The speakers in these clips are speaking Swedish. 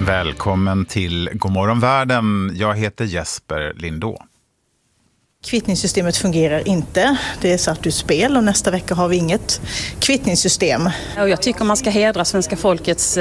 Välkommen till Godmorgon världen. Jag heter Jesper Lindå. Kvittningssystemet fungerar inte. Det är satt ur spel och nästa vecka har vi inget kvittningssystem. Jag tycker man ska hedra svenska folkets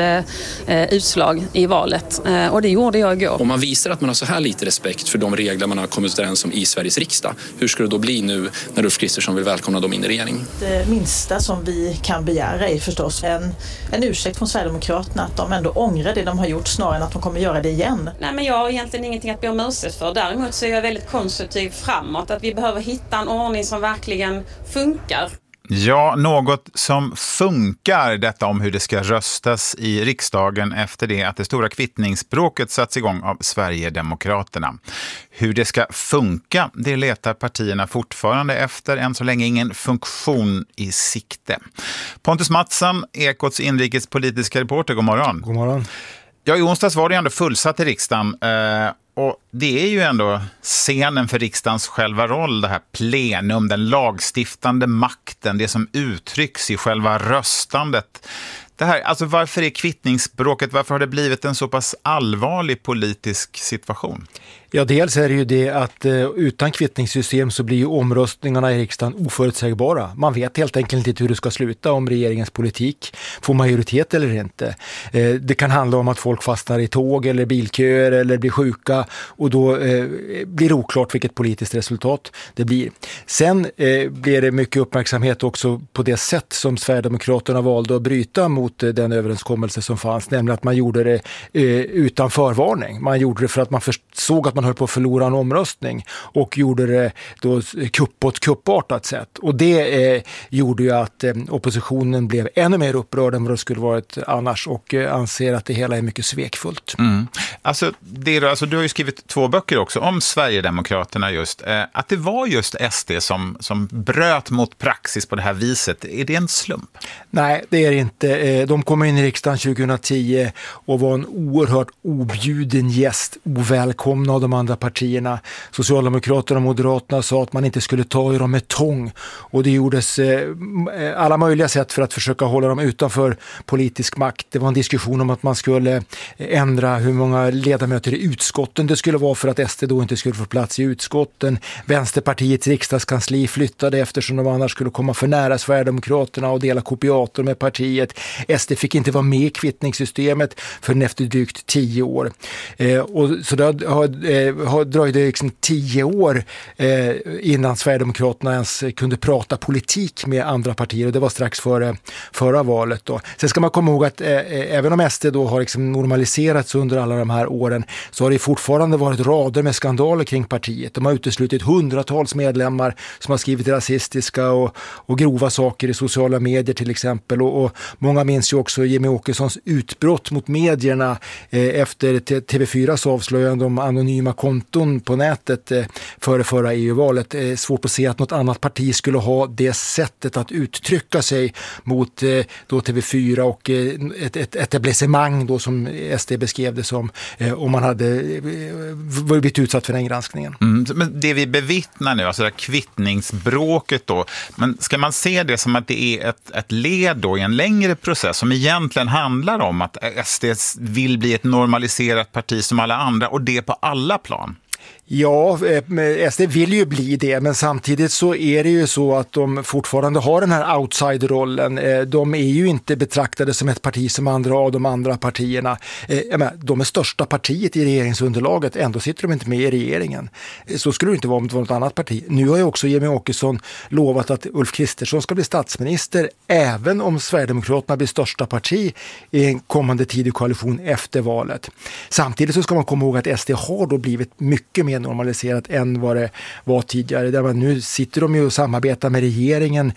utslag i valet och det gjorde jag igår. Om man visar att man har så här lite respekt för de regler man har kommit överens om i Sveriges riksdag, hur ska det då bli nu när Ulf Kristersson vill välkomna dem in i regering? Det minsta som vi kan begära är förstås en ursäkt från Sverigedemokraterna att de ändå ångrar det de har gjort snarare än att de kommer göra det igen. Nej, men jag har egentligen ingenting att be om ursäkt för. Däremot så är jag väldigt konstruktiv framåt. Att vi behöver hitta en ordning som verkligen funkar. Ja, något som funkar, detta om hur det ska röstas i riksdagen efter det att det stora kvittningsbråket satts igång av Sverigedemokraterna. Hur det ska funka, det letar partierna fortfarande efter, än så länge ingen funktion i sikte. Pontus Mattsson, Ekots inrikespolitiska reporter, god morgon. God morgon. Ja, i onsdags var det ändå fullsatt i riksdagen. Och det är ju ändå scenen för riksdagens själva roll, det här plenum, den lagstiftande makten, det som uttrycks i själva röstandet. Det här, alltså varför är kvittningsbråket, varför har det blivit en så pass allvarlig politisk situation? Ja, dels är det ju det att utan kvittningssystem så blir ju omröstningarna i riksdagen oförutsägbara. Man vet helt enkelt inte hur det ska sluta, om regeringens politik får majoritet eller inte. Det kan handla om att folk fastnar i tåg eller bilköer eller blir sjuka och då blir det oklart vilket politiskt resultat det blir. Sen blir det mycket uppmärksamhet också på det sätt som Sverigedemokraterna valde att bryta mot den överenskommelse som fanns, nämligen att man gjorde det utan förvarning. Man gjorde det för att man såg att man höll på att förlora en omröstning och gjorde det då på ett kuppartat sätt. Och det gjorde ju att oppositionen blev ännu mer upprörd än vad det skulle varit annars och anser att det hela är mycket svekfullt. Mm. Alltså, du har ju skrivit 2 böcker också om Sverigedemokraterna just. Att det var just SD som bröt mot praxis på det här viset, är det en slump? Nej, det är det inte. De kom in i riksdagen 2010 och var en oerhört objuden gäst, ovälkomna av de andra partierna. Socialdemokraterna och Moderaterna sa att man inte skulle ta i dem med tång och det gjordes alla möjliga sätt för att försöka hålla dem utanför politisk makt. Det var en diskussion om att man skulle ändra hur många ledamöter i utskotten det skulle vara för att SD då inte skulle få plats i utskotten. Vänsterpartiets riksdagskansli flyttade eftersom de annars skulle komma för nära Sverigedemokraterna och dela kopiator med partiet. SD fick inte vara med i kvittningssystemet förrän efter drygt 10 år. Och så det dröjde liksom 10 år innan Sverigedemokraterna ens kunde prata politik med andra partier och det var strax före förra valet då. Sen ska man komma ihåg att även om SD då har liksom normaliserats under alla de här åren så har det fortfarande varit rader med skandaler kring partiet. De har uteslutit hundratals medlemmar som har skrivit rasistiska och grova saker i sociala medier till exempel och många minns ju också Jimmie Åkessons utbrott mot medierna efter TV4s avslöjande om anonyma konton på nätet före förra EU-valet. Svårt att se att något annat parti skulle ha det sättet att uttrycka sig mot då TV4 och ett etablissemang då som SD beskrev det som om man hade blivit utsatt för den granskningen. Men det vi bevittnar nu, alltså det här kvittningsbråket då, men ska man se det som att det är ett led då i en längre process som egentligen handlar om att SD vill bli ett normaliserat parti som alla andra och det på alla plan? Ja, SD vill ju bli det, men samtidigt så är det ju så att de fortfarande har den här outsider-rollen. De är ju inte betraktade som ett parti som andra av de andra partierna. De är största partiet i regeringsunderlaget, ändå sitter de inte med i regeringen. Så skulle det inte vara om det var något annat parti. Nu har ju också Jimmie Åkesson lovat att Ulf Kristersson ska bli statsminister även om Sverigedemokraterna blir största parti i en kommande tidig koalition efter valet. Samtidigt så ska man komma ihåg att SD har då blivit mycket mer normaliserat än vad det var tidigare. Där nu sitter de ju och samarbetar med regeringen.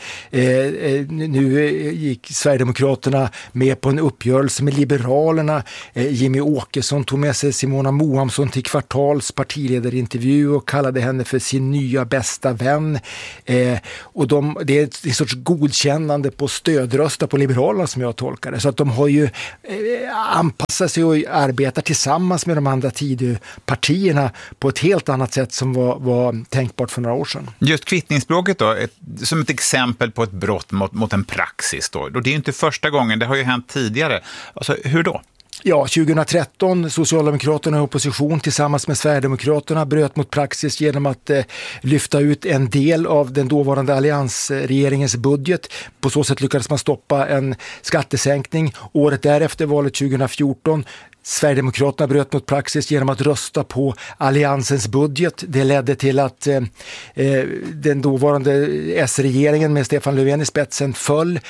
Nu gick Sverigedemokraterna med på en uppgörelse med Liberalerna. Jimmie Åkesson tog med sig Simona Mohamsson till Kvartals partiledarintervju och kallade henne för sin nya bästa vän. Och det är en sorts godkännande på stödrösta på Liberalerna som jag tolkar det. Så att de har ju anpassat sig och arbetar tillsammans med de andra Tidöpartierna på ett helt annat sätt som var tänkbart för några år sedan. Just kvittningsbråket då, som ett exempel på ett brott mot en praxis då. Och det är ju inte första gången, det har ju hänt tidigare. Alltså, hur då? Ja, 2013, Socialdemokraterna i opposition tillsammans med Sverigedemokraterna bröt mot praxis genom att lyfta ut en del av den dåvarande alliansregeringens budget. På så sätt lyckades man stoppa en skattesänkning. Året därefter, valet 2014, Sverigedemokraterna bröt mot praxis genom att rösta på alliansens budget. Det ledde till att den dåvarande S-regeringen med Stefan Löfven i spetsen föll.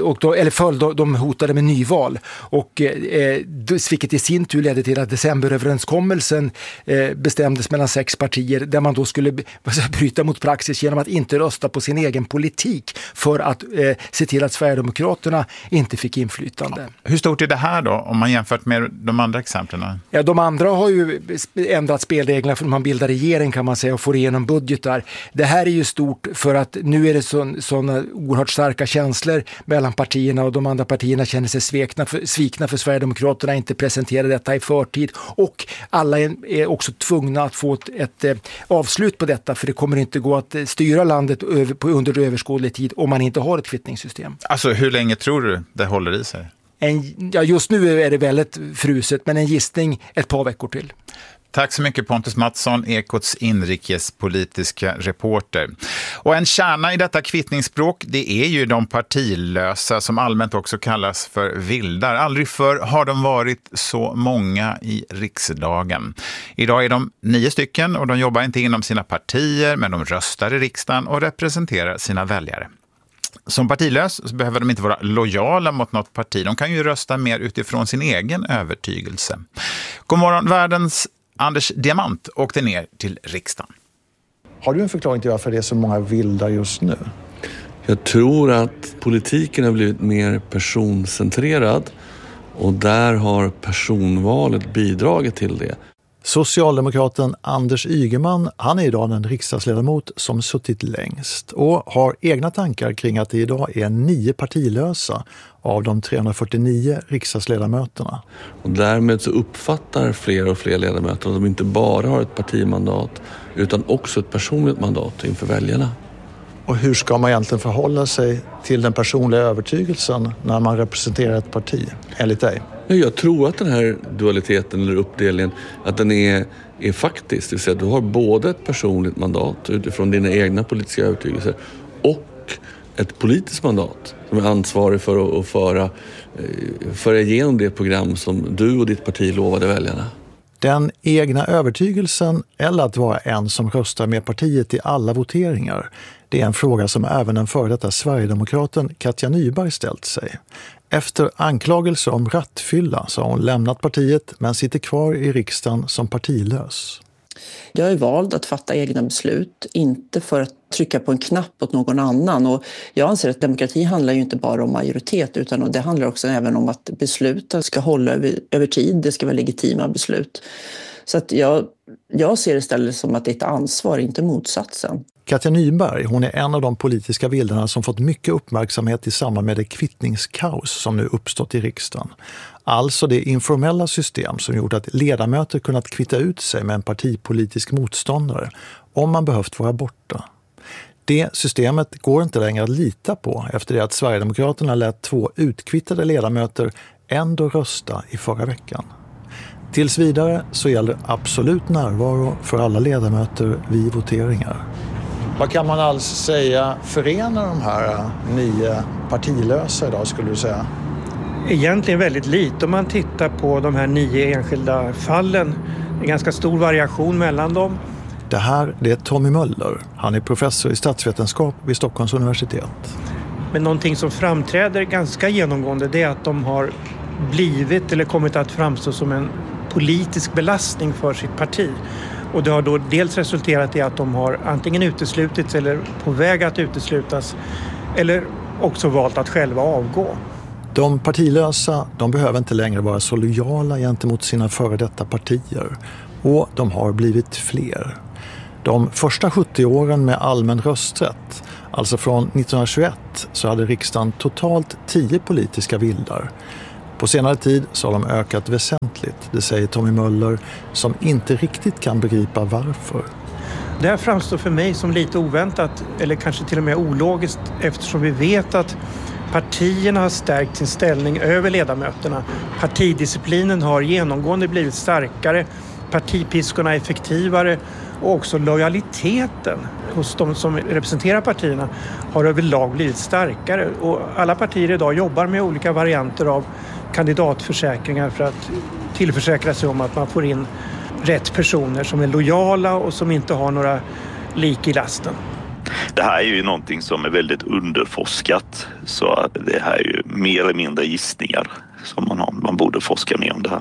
De hotade med nyval. Och vilket i sin tur ledde till att decemberöverenskommelsen bestämdes mellan 6 partier där man då skulle bryta mot praxis genom att inte rösta på sin egen politik för att se till att Sverigedemokraterna inte fick inflytande. Hur stort är det här då om man jämfört med de andra exemplen? Ja, de andra har ju ändrat spelreglerna för att man bildar regering kan man säga och får igenom budgetar. Det här är ju stort för att nu är det sådana oerhört starka känslor mellan partierna och de andra partierna känner sig svikna för Sverigedemokraterna inte presenterade detta i förtid och alla är också tvungna att få ett avslut på detta för det kommer inte gå att styra landet under överskådlig tid om man inte har ett kvittningssystem. Alltså hur länge tror du det håller i sig? Just nu är det väldigt fruset, men en gissning ett par veckor till. Tack så mycket Pontus Mattsson, Ekots inrikespolitiska reporter. Och en kärna i detta kvittningsspråk, det är ju de partilösa som allmänt också kallas för vildar. Aldrig förr har de varit så många i riksdagen. Idag är de 9 stycken och de jobbar inte inom sina partier men de röstar i riksdagen och representerar sina väljare. Som partilös så behöver de inte vara lojala mot något parti. De kan ju rösta mer utifrån sin egen övertygelse. God morgon, världens Anders Diamant åkte ner till riksdagen. Har du en förklaring till varför det är så många vildar just nu? Jag tror att politiken har blivit mer personcentrerad och där har personvalet bidragit till det. Socialdemokraten Anders Ygeman, han är idag den riksdagsledamot som suttit längst och har egna tankar kring att det idag är 9 partilösa av de 349 riksdagsledamöterna. Och därmed så uppfattar fler och fler ledamöter att de inte bara har ett partimandat utan också ett personligt mandat inför väljarna. Och hur ska man egentligen förhålla sig till den personliga övertygelsen när man representerar ett parti, enligt dig? Jag tror att den här dualiteten eller uppdelningen, att den är faktisk. Det vill säga att du har både ett personligt mandat utifrån dina egna politiska övertygelser och ett politiskt mandat som är ansvarig för att föra igenom det program som du och ditt parti lovade väljarna. Den egna övertygelsen eller att vara en som röstar med partiet i alla voteringar, det är en fråga som även den före detta Sverigedemokraten Katja Nyberg ställt sig. Efter anklagelser om rattfylla så har hon lämnat partiet men sitter kvar i riksdagen som partilös. Jag är vald att fatta egna beslut, inte för att trycka på en knapp åt någon annan. Och jag anser att demokrati handlar ju inte bara om majoritet utan det handlar också även om att besluten ska hålla över tid. Det ska vara legitima beslut. Så att jag ser det istället som att det är ett ansvar, inte motsatsen. Katja Nyberg, hon är en av de politiska vildarna som fått mycket uppmärksamhet i samband med det kvittningskaos som nu uppstått i riksdagen. Alltså det informella system som gjort att ledamöter kunnat kvitta ut sig med en partipolitisk motståndare om man behövt vara borta. Det systemet går inte längre att lita på efter det att Sverigedemokraterna lät 2 utkvittade ledamöter ändå rösta i förra veckan. Tills vidare så gäller absolut närvaro för alla ledamöter vid voteringar. Vad kan man alltså säga förenar de här 9 partilösa idag skulle du säga? Egentligen väldigt lite om man tittar på de här 9 enskilda fallen. Det är ganska stor variation mellan dem. Det här det är Tommy Möller. Han är professor i statsvetenskap vid Stockholms universitet. Men någonting som framträder ganska genomgående det är att de har blivit eller kommit att framstå som en politisk belastning för sitt parti. Och det har då dels resulterat i att de har antingen uteslutits eller på väg att uteslutas eller också valt att själva avgå. De partilösa, de behöver inte längre vara så lojala gentemot sina före detta partier. Och de har blivit fler. De första 70 åren med allmän rösträtt, alltså från 1921, så hade riksdagen totalt 10 politiska vildar. På senare tid så har de ökat väsentligt, det säger Tommy Möller, som inte riktigt kan begripa varför. Det här framstår för mig som lite oväntat, eller kanske till och med ologiskt, eftersom vi vet att Partierna har stärkt sin ställning över ledamöterna. Partidisciplinen har genomgående blivit starkare. Partipiskorna är effektivare. Och också lojaliteten hos de som representerar partierna har överlag blivit starkare. Och alla partier idag jobbar med olika varianter av kandidatförsäkringar för att tillförsäkra sig om att man får in rätt personer som är lojala och som inte har några lik i lasten. Det här är ju någonting som är väldigt underforskat, så det här är ju mer eller mindre gissningar som man har. Man borde forska mer om det här.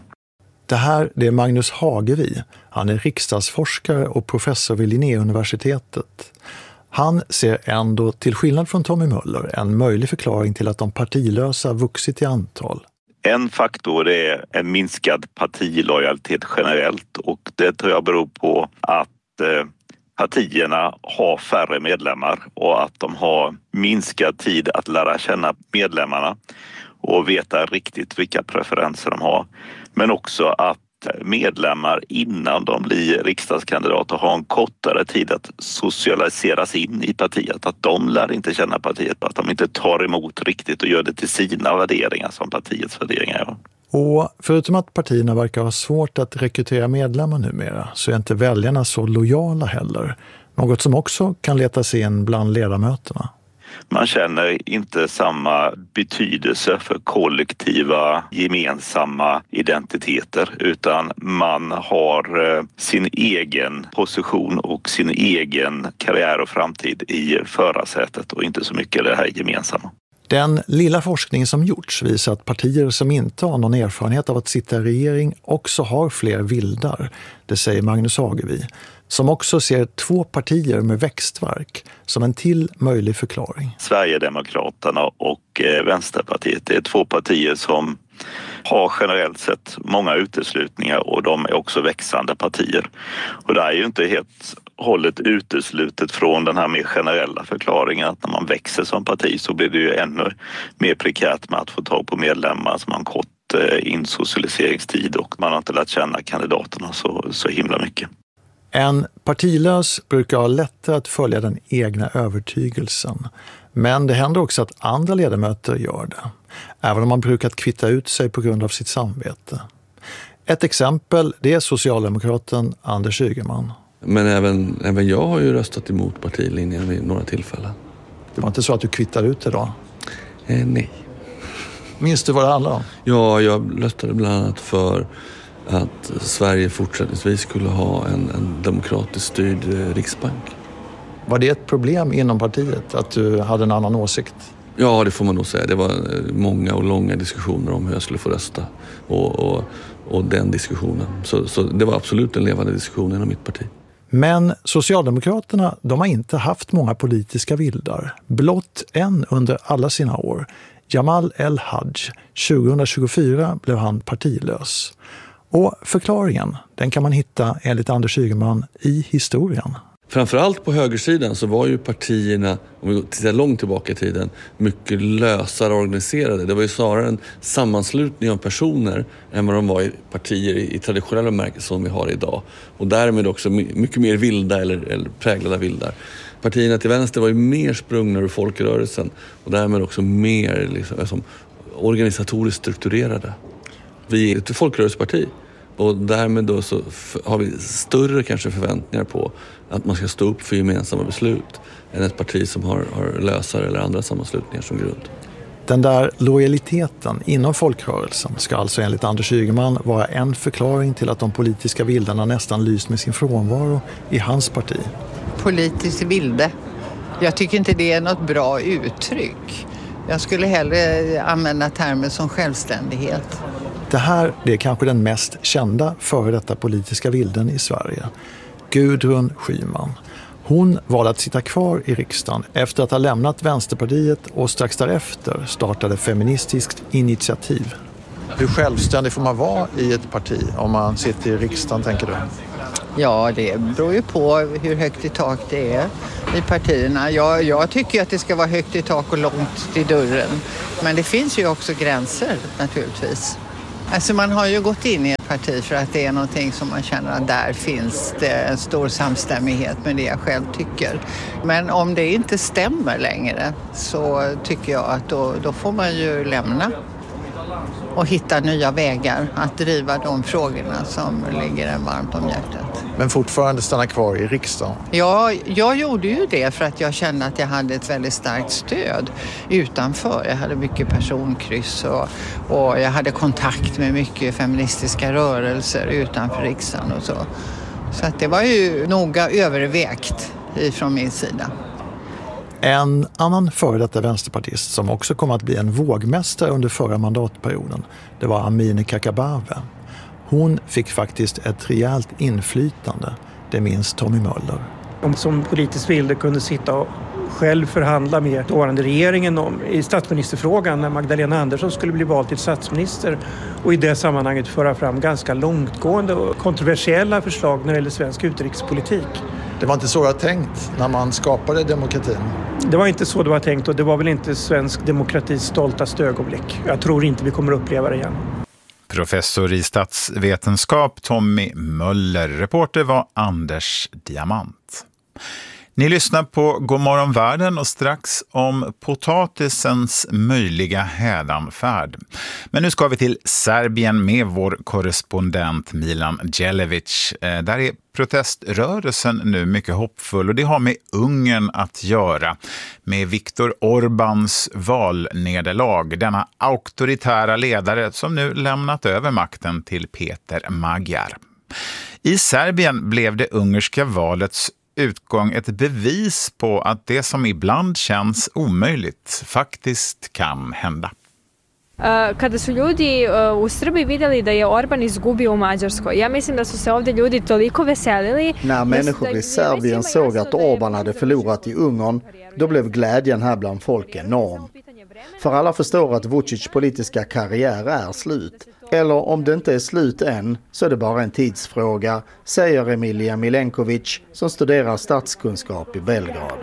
Det är Magnus Hagevi. Han är riksdagsforskare och professor vid Linnéuniversitetet. Han ser ändå, till skillnad från Tommy Möller, en möjlig förklaring till att de partilösa vuxit i antal. En faktor är en minskad partilojalitet generellt, och det tror jag beror på att partierna har färre medlemmar och att de har minskad tid att lära känna medlemmarna och veta riktigt vilka preferenser de har. Men också att medlemmar innan de blir riksdagskandidater har en kortare tid att socialiseras in i partiet. Att de lär inte känna partiet, att de inte tar emot riktigt och gör det till sina värderingar som partiets värderingar gör. Och förutom att partierna verkar ha svårt att rekrytera medlemmar numera, så är inte väljarna så lojala heller. Något som också kan leta sig in bland ledamöterna. Man känner inte samma betydelse för kollektiva gemensamma identiteter, utan man har sin egen position och sin egen karriär och framtid i förarsätet och inte så mycket det här gemensamma. Den lilla forskning som gjorts visar att partier som inte har någon erfarenhet av att sitta i regering också har fler vildar, det säger Magnus Hagevi, som också ser 2 partier med växtverk som en till möjlig förklaring. Sverigedemokraterna och Vänsterpartiet är 2 partier som har generellt sett många uteslutningar, och de är också växande partier. Och det är ju inte helt hållet uteslutet från den här mer generella förklaringen att när man växer som parti så blir det ju ännu mer prekärt med att få tag på medlemmar som har en kort insocialiseringstid, och man har inte lärt känna kandidaterna så himla mycket. En partilös brukar ha lättare att följa den egna övertygelsen. Men det händer också att andra ledamöter gör det, även om man brukat kvitta ut sig på grund av sitt samvete. Ett exempel, det är socialdemokraten Anders Ygeman. Men även jag har ju röstat emot partilinjen vid några tillfällen. Det var inte så att du kvittade ut det då? Nej. Minns du vad det handlar om? Ja, jag röstade bland annat för att Sverige fortsättningsvis skulle ha en demokratiskt styrd riksbank. Var det ett problem inom partiet att du hade en annan åsikt? Ja, det får man nog säga. Det var många och långa diskussioner om hur jag skulle få rösta och den diskussionen. Så det var absolut en levande diskussion inom mitt parti. Men Socialdemokraterna, de har inte haft många politiska vildar. Blott en under alla sina år. Jamal El-Haj. 2024 blev han partilös. Och förklaringen, den kan man hitta enligt Anders Ygeman i historien. Framförallt på högersidan så var ju partierna, om vi tittar långt tillbaka i tiden, mycket lösare organiserade. Det var ju snarare en sammanslutning av personer än vad de var i partier i traditionella märken som vi har idag. Och därmed också mycket mer vilda eller präglade vildar. Partierna till vänster var ju mer sprungna ur folkrörelsen och därmed också mer liksom, organisatoriskt strukturerade. Vi är ett folkrörelseparti. Och därmed då så har vi större kanske förväntningar på att man ska stå upp för gemensamma beslut än ett parti som har lösare eller andra sammanslutningar som grund. Den där lojaliteten inom folkrörelsen ska alltså enligt Anders Ygeman vara en förklaring till att de politiska vildarna nästan lyst med sin frånvaro i hans parti. Politiskt vilde. Jag tycker inte det är något bra uttryck. Jag skulle hellre använda termer som självständighet. Det här är kanske den mest kända före detta politiska vilden i Sverige. Gudrun Schyman. Hon valde att sitta kvar i riksdagen efter att ha lämnat Vänsterpartiet och strax därefter startade Feministiskt initiativ. Hur självständig får man vara i ett parti om man sitter i riksdagen, tänker du? Ja, det beror ju på hur högt i tak det är i partierna. Jag tycker att det ska vara högt i tak och långt till dörren. Men det finns ju också gränser naturligtvis. Alltså man har ju gått in i ett parti för att det är någonting som man känner att där finns det en stor samstämmighet med det jag själv tycker. Men om det inte stämmer längre så tycker jag att då får man ju lämna och hitta nya vägar att driva de frågorna som ligger en varmt om hjärtat. Men fortfarande stanna kvar i riksdagen? Ja, jag gjorde ju det för att jag kände att jag hade ett väldigt starkt stöd utanför. Jag hade mycket personkryss och jag hade kontakt med mycket feministiska rörelser utanför riksdagen och så. Så att det var ju noga övervägt ifrån min sida. En annan före detta vänsterpartist som också kom att bli en vågmästare under förra mandatperioden, det var Amineh Kakabaveh. Hon fick faktiskt ett rejält inflytande, det minns Tommy Möller. Om som politisk vilde kunde sitta och själv förhandla med dåvarande regeringen i statsministerfrågan när Magdalena Andersson skulle bli vald till statsminister och i det sammanhanget föra fram ganska långtgående och kontroversiella förslag när det gäller svensk utrikespolitik. Det var inte så jag tänkt när man skapade demokratin. Det var inte så det var tänkt och det var väl inte svensk demokratis stoltaste ögonblick. Jag tror inte vi kommer uppleva det igen. Professor i statsvetenskap Tommy Möller. Reporter var Anders Diamant. Ni lyssnar på Godmorgon Världen och strax om potatisens möjliga hädanfärd. Men nu ska vi till Serbien med vår korrespondent Milan Djelevic. Där är proteströrelsen nu mycket hoppfull och det har med Ungern att göra. Med Viktor Orbáns valnederlag, denna auktoritära ledare som nu lämnat över makten till Peter Magyar. I Serbien blev det ungerska valets utgång ett bevis på att det som ibland känns omöjligt faktiskt kan hända. Kada su ljudi u Srbiji vidjeli da je Orbán izgubio u Mađarskoj. Ja mislim da su se ovdje ljudi toliko veselili. När människor i Serbien såg att Orbán hade förlorat i Ungern, då blev glädjen här bland folk enorm. För alla förstår att Vučić politiska karriär är slut. Eller om det inte är slut än så är det bara en tidsfråga, säger Emilia Milenkovic som studerar statskunskap i Belgrad.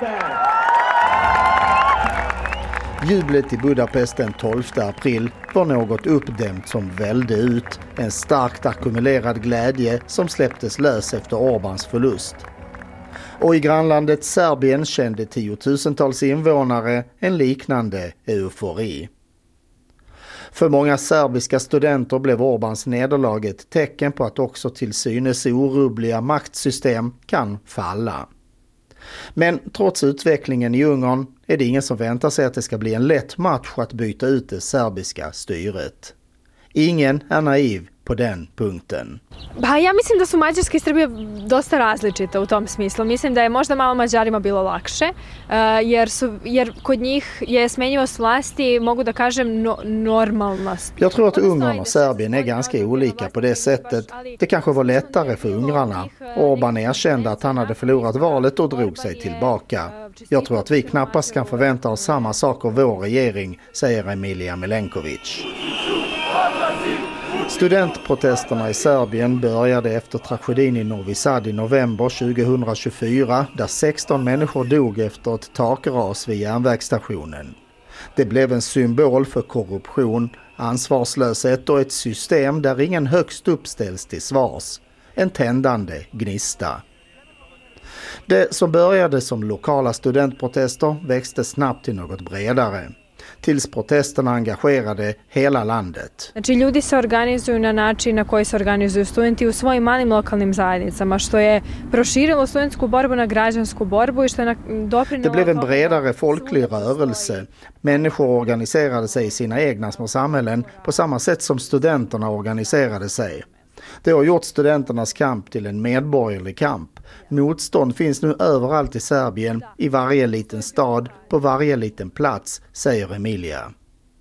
Jublet i Budapest den 12 april var något uppdämt som välde ut. En starkt ackumulerad glädje som släpptes lös efter Orbáns förlust. Och i grannlandet Serbien kände tiotusentals invånare en liknande eufori. För många serbiska studenter blev Orbáns nederlag ett tecken på att också till synes orubbliga maktsystem kan falla. Men trots utvecklingen i Ungern är det ingen som väntar sig att det ska bli en lätt match att byta ut det serbiska styret. Ingen är naiv på den punkten. Ja mislim da su Mađarska i Srbija dosta različita u tom smislu. Mislim da je možda malo Mađarima bilo lakše, jer kod njih je smenjivost vlasti, mogu da kažem, normalnost. Jag tror att Ungern och Serbien är ganska olika på det sättet. Det kanske var lättare för ungrarna. Orbán erkände att han hade förlorat valet och drog sig tillbaka. Jag tror att vi knappast kan förvänta oss samma sak av vår regering, säger Emilia Milenkovic. Studentprotesterna i Serbien började efter tragedin i Novi Sad i november 2024 där 16 människor dog efter ett takras vid järnvägsstationen. Det blev en symbol för korruption, ansvarslöshet och ett system där ingen högst upp ställs till svars. En tändande gnista. Det som började som lokala studentprotester växte snabbt till något bredare. Tills protesterna engagerade hela landet. Znači ljudi se organizuju na način na koji se organizuju studenti u svojim malim lokalnim zajednicama, što je proširilo studentsku borbu na građansku borbu i što je doprinelo. Det blev en bredare folklig rörelse. Människor organiserade sig i sina egna små samhällen på samma sätt som studenterna organiserade sig. Det har gjort studenternas kamp till en medborgerlig kamp. Motstånd finns nu överallt i Serbien, i varje liten stad, på varje liten plats, säger Emilia.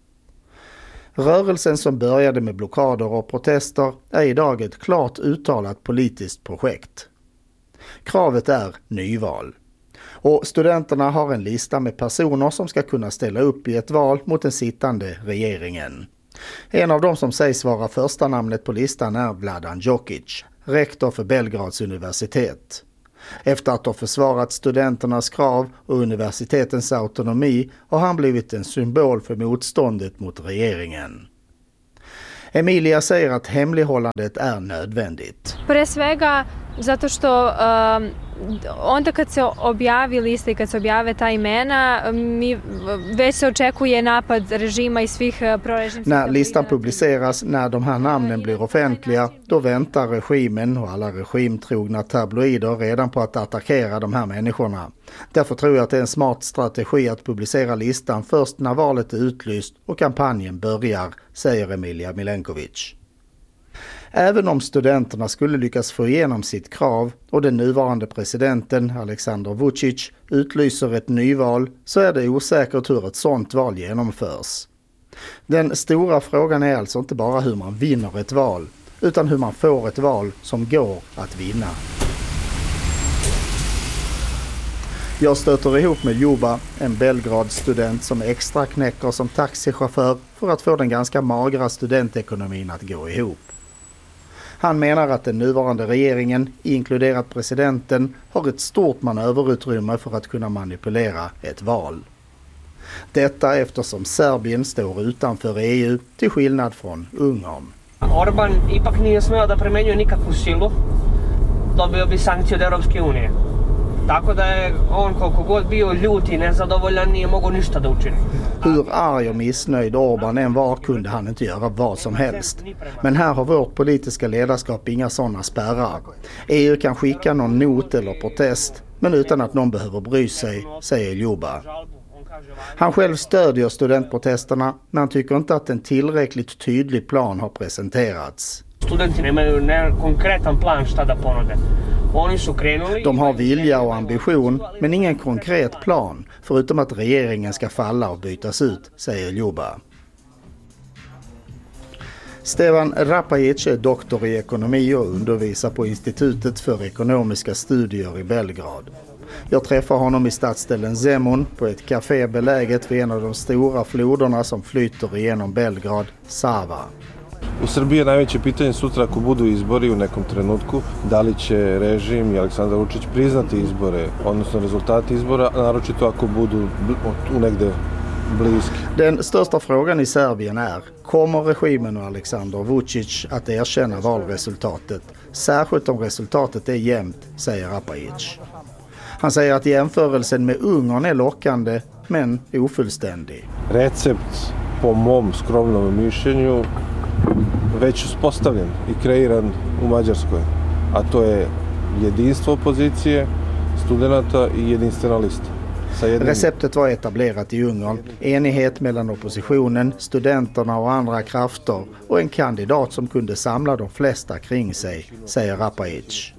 Rörelsen som började med blockader och protester är idag ett klart uttalat politiskt projekt. Kravet är nyval. Och studenterna har en lista med personer som ska kunna ställa upp i ett val mot den sittande regeringen. En av dem som sägs vara första namnet på listan är Vladan Jokic, rektor för Belgrads universitet. Efter att ha försvarat studenternas krav och universitetens autonomi har han blivit en symbol för motståndet mot regeringen. Emilia säger att hemlighållandet är nödvändigt. Pre svega zato što onda kad se objavi lista i kad se objave ta imena, već se očekuje napad režima i svih prorežimskih... När listan publiceras, när de här namnen blir offentliga, då väntar regimen och alla regimtrogna tabloider redan på att attackera de här människorna. Därför tror jag att det är en smart strategi att publicera listan först när valet är utlyst och kampanjen börjar, säger Emilia Milenkovic. Även om studenterna skulle lyckas få igenom sitt krav och den nuvarande presidenten Aleksandar Vučić utlyser ett nyval, så är det osäkert hur ett sådant val genomförs. Den stora frågan är alltså inte bara hur man vinner ett val, utan hur man får ett val som går att vinna. Jag stöter ihop med Ljuba, en Belgrad-student som extra knäcker som taxichaufför för att få den ganska magra studentekonomin att gå ihop. Han menar att den nuvarande regeringen, inkluderat presidenten, har ett stort manöverutrymme för att kunna manipulera ett val. Detta eftersom Serbien står utanför EU till skillnad från Ungern. Orban ipak nije smeo da primenjuje nikakvu silu, dobio bi sankcije od Europske unije. Tako da je on koliko god bio ljut i nezadovoljan nije mogo ništa da učini. Hur arg och missnöjd Orban än var kunde han inte göra vad som helst. Men här har vårt politiska ledarskap inga sådana spärrar. EU kan skicka någon not eller protest, men utan att någon behöver bry sig, säger Ljuba. Han själv stödjer studentprotesterna, men han tycker inte att en tillräckligt tydlig plan har presenterats. Studenterna imaju konkretan plan šta da ponude. De har vilja och ambition, men ingen konkret plan, förutom att regeringen ska falla och bytas ut, säger Ljuba. Stevan Rapajic är doktor i ekonomi och undervisar på Institutet för ekonomiska studier i Belgrad. Jag träffar honom i stadsdelen Zemun på ett café beläget vid en av de stora floderna som flyter igenom Belgrad, Sava. U Srbiji je najveće pitanje sutra ako budu izbori u nekom trenutku, da li će režim i Aleksandar Vučić priznati izbore, odnosno rezultati izbora, naročito ako budu negde bliski. Den största frågan i Serbien är, kommer regimen och Aleksandar Vučić att erkänna valresultatet, särskilt om resultatet är jämnt, säger Rapajic. Han säger att jämförelsen med Ungern är lockande, men ofullständig. Recept po mom skromnom mišljenju već uspostavljen i kreiran u Mađarskoj, a to je jedinstvo opozicije, studenata i jedinstvena lista. Receptet var etablerat i Ungern, enighet mellan oppositionen, studenterna och andra krafter och en kandidat som kunde samla de flesta kring sig, säger Rapajic.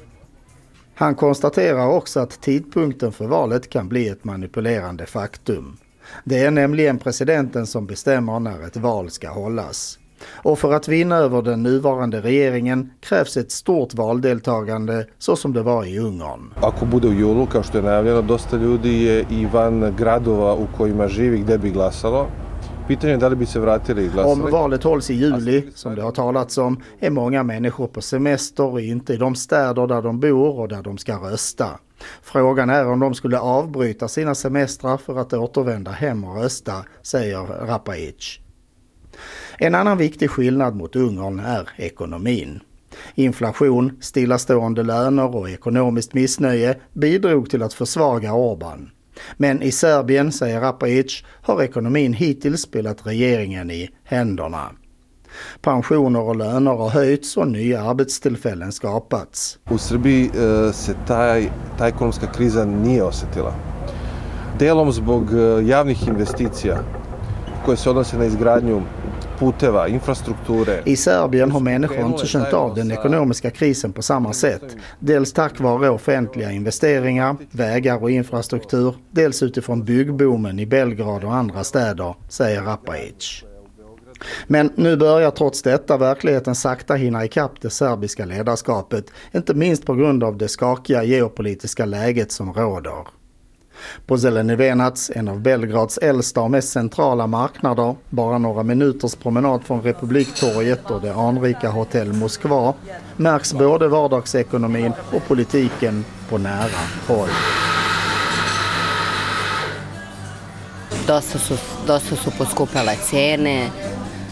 Han konstaterar också att tidpunkten för valet kan bli ett manipulerande faktum. Det är nämligen presidenten som bestämmer när ett val ska hållas. Och för att vinna över den nuvarande regeringen krävs ett stort valdeltagande så som det var i Ungern. Ako bude u julu, kao što je najavljeno, dosta ljudi je i van gradova u kojima živi gde bi glasalo. Pitanje je da li bi se vratili i glasali. Om valet hålls i juli, som det har talats om, är många människor på semester och inte i de städer där de bor och där de ska rösta. Frågan är om de skulle avbryta sina semestrar för att återvända hem och rösta, säger Rapajic. En annan viktig skillnad mot Ungern är ekonomin. Inflation, stillastående löner och ekonomiskt missnöje bidrog till att försvaga Orban. Men i Serbien, säger Rapajic, har ekonomin hittills spelat regeringen i händerna. Pensioner och löner har höjts och nya arbetstillfällen skapats. U Srbiji se ta ekonomska kriza nije osetila. Delom zbog javnih investicija koje se odnose na izgradnju puteva, infrastrukture. I Serbien har människor inte känt av den ekonomiska krisen på samma sätt. Dels tack vare offentliga investeringar, vägar och infrastruktur, dels utifrån byggboomen i Belgrad och andra städer, säger Rapajic. Men nu börjar trots detta verkligheten sakta hinna ikapp det serbiska ledarskapet, inte minst på grund av det skakiga geopolitiska läget som råder. På Zeleni Venac, en av Belgrads äldsta och mest centrala marknader, bara några minuters promenad från Republiktorget och det anrika hotell Moskva, märks både vardagsekonomin och politiken på nära håll. Dosta su poskupale cene,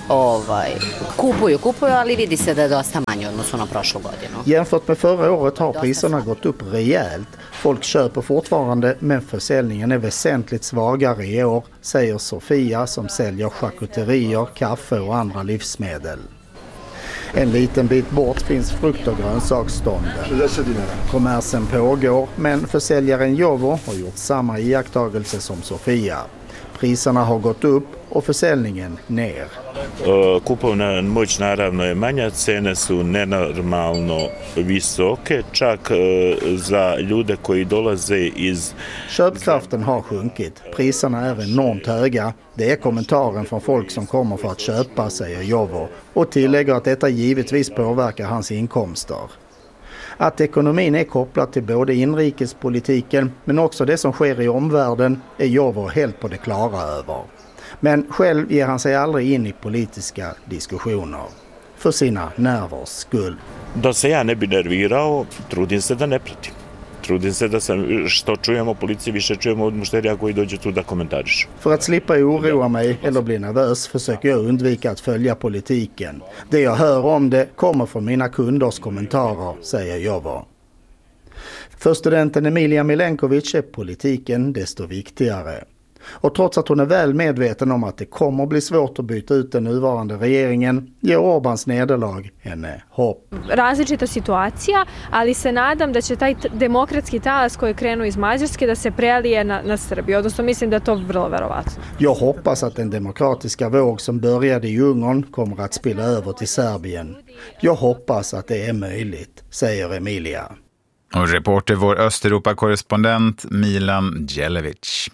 Kupuju, ali vidi se da je dosta manje odnosno na prošlu godinu. Jämfört med förra året har priserna gått upp rejält. Folk köper fortfarande, men försäljningen är väsentligt svagare i år, säger Sofia som säljer charkuterier, kaffe och andra livsmedel. En liten bit bort finns frukt- och grönsaksstånden. Kommersen pågår, men försäljaren Jovo har gjort samma iakttagelse som Sofia. Priserna har gått upp och försäljningen ner. Kupovna moć naravno je manja, cene su nenormalno visoke, čak za ljude koji dolaze iz... Köpkraften har sjunkit. Priserna är enormt höga. Det är kommentaren från folk som kommer för att köpa, säger Jovo, och tillägger att detta givetvis påverkar hans inkomster. Att ekonomin är kopplad till både inrikespolitiken men också det som sker i omvärlden är Jovo helt på det klara över. Men själv ger han sig aldrig in i politiska diskussioner. För sina nervers skull. Da se ja ne bi nervirao, trudim se da ne pratim. Trudim se da sam, što čujemo policiji, više čujemo od mušterija koji dođu tu da komentariš. För att slippa oroa mig eller bli nervös försöker jag undvika att följa politiken. Det jag hör om det kommer från mina kunders kommentarer, säger Jovo. För studenten Emilia Milenkovic är politiken desto viktigare. Och trots att hon är väl medveten om att det kommer bli svårt att byta ut den nuvarande regeringen, ger Orbans nederlag henne hopp. Različita situacija, ali se nadam da će taj demokratski talas koji je krenuo iz Mađarske da se prelije na Srbiju. Odnosno mislim da je to vrlo verovatno. Jag hoppas att den demokratiska våg som började i Ungern kommer att spilla över till Serbien. Jag hoppas att det är möjligt, säger Emilia. Och reporter vår Östeuropa-korrespondent Milan Djelevic.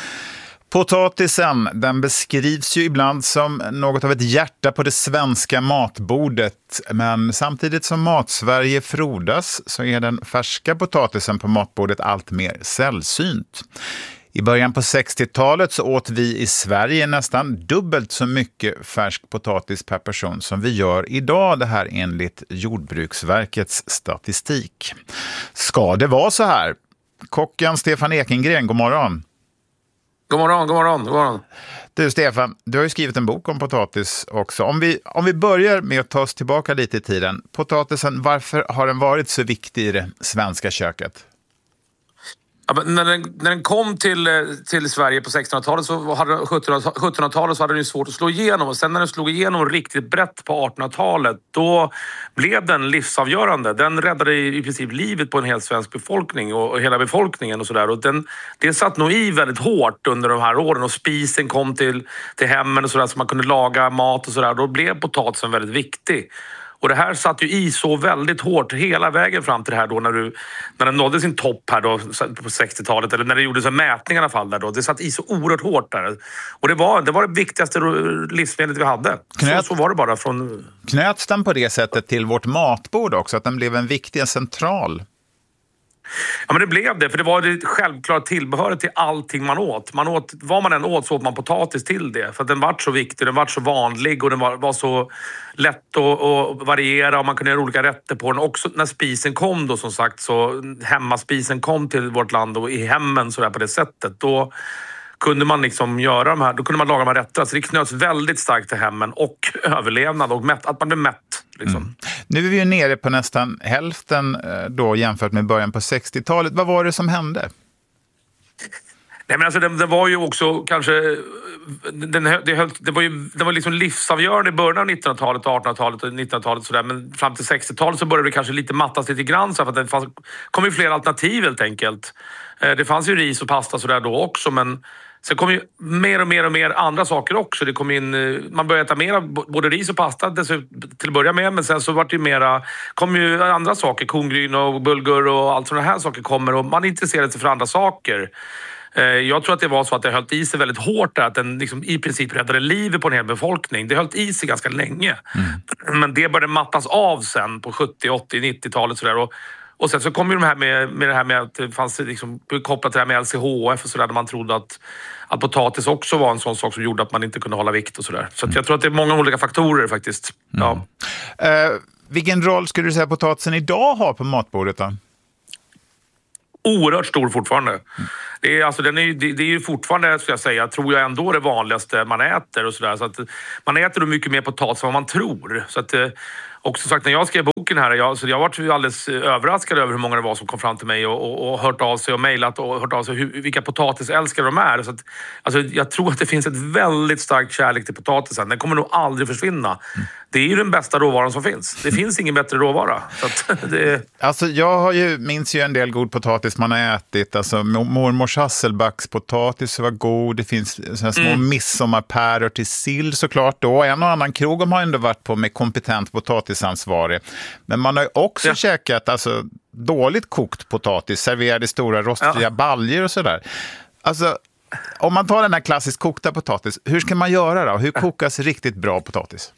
Potatisen, den beskrivs ju ibland som något av ett hjärta på det svenska matbordet. Men samtidigt som Matsverige frodas så är den färska potatisen på matbordet allt mer sällsynt. I början på 60-talet så åt vi i Sverige nästan dubbelt så mycket färsk potatis per person som vi gör idag, det här enligt Jordbruksverkets statistik. Ska det vara så här? Kocken Stefan Ekengren, god morgon. God morgon. Du Stefan, du har ju skrivit en bok om potatis också. Om vi börjar med att ta oss tillbaka lite i tiden. Potatisen, varför har den varit så viktig i det svenska köket? Ja, när den kom till Sverige på 1600-talet så hade 1700-talet så hade den ju svårt att slå igenom. Och sen när den slog igenom riktigt brett på 1800-talet då blev den livsavgörande. Den räddade i princip livet på en hel svensk befolkning och hela befolkningen och sådär. Och det satt nog i väldigt hårt under de här åren och spisen kom till hemmen och sådär så man kunde laga mat och sådär. Då blev potatisen väldigt viktig. Och det här satt ju i så väldigt hårt hela vägen fram till det här då när den nådde sin topp här då på 60-talet eller när det gjordes en mätning i alla fall där då. Det satt i så oerhört hårt där. Och det var det viktigaste livsmedlet vi hade. Så var det bara från... Knöts den på det sättet till vårt matbord också? Att den blev en viktig central? Ja, men det blev det, för det var det självklart tillbehöret till allting man åt. Vad man än åt så åt man potatis till det. För att den var så viktig, den var så vanlig och den var så lätt att variera och man kunde göra olika rätter på den. Också när spisen kom då som sagt, så hemmaspisen kom till vårt land och i hemmen så där på det sättet. Då kunde man liksom göra de här, då kunde man laga de här rätterna. Så det knöts väldigt starkt till hemmen och överlevnad och att man blev mätt. Liksom. Nu är vi ju nere på nästan hälften då jämfört med början på 60-talet. Vad var det som hände? Nej, men alltså det var ju också kanske... Det var liksom livsavgörande i början av 1900-talet, 1800-talet och 1900-talet sådär. Men fram till 60-talet så började det kanske lite mattas lite grann så för att det kom ju fler alternativ helt enkelt. Det fanns ju ris och pasta sådär då också, men sen kom ju mer och mer andra saker också. Det kom in, man började äta mer både ris och pasta till att börja med, men sen så var det ju kom ju andra saker, kongryn och bulgur och allt sådana här saker kommer och man intresserade sig för andra saker. Jag tror att det var så att det höll i sig väldigt hårt där, att den liksom i princip räddade livet på en hel befolkning. Det höll i sig ganska länge. Men det började mattas av sen på 70, 80, 90-talet sådär. Och sen så kom ju de här med det här med att det fanns liksom kopplat till det här med LCHF och sådär, där man trodde att potatis också var en sån sak som gjorde att man inte kunde hålla vikt och sådär. Så att jag tror att det är många olika faktorer faktiskt. Ja. Vilken roll skulle du säga potatisen idag har på matbordet då? Oerhört stor fortfarande. Det är, alltså, det är ju fortfarande, ska jag säga, tror jag ändå det vanligaste man äter och sådär. Så att man äter då mycket mer potatis än vad man tror. Så att, och som sagt, när jag skrev boken här, jag varit alldeles överraskad över hur många det var som kom fram till mig och hört av sig och mejlat och hört av sig vilka potatisälskare de är. Så att, alltså, jag tror att det finns ett väldigt starkt kärlek till potatisen. Den kommer nog aldrig försvinna. Det är ju den bästa råvaran som finns. Det finns ingen bättre råvara. Så att Alltså jag minns ju en del god potatis man har ätit. Alltså mormors hasselbackspotatis var god. Det finns såna små midsommarpäror till sill såklart då. En och annan krog har ändå varit på med kompetent potatisansvarig. Men man har ju också käkat alltså, dåligt kokt potatis, serverad i stora rostfria baljor och sådär. Alltså, om man tar den här klassiskt kokta potatis, hur ska man göra då? Hur kokas riktigt bra potatis?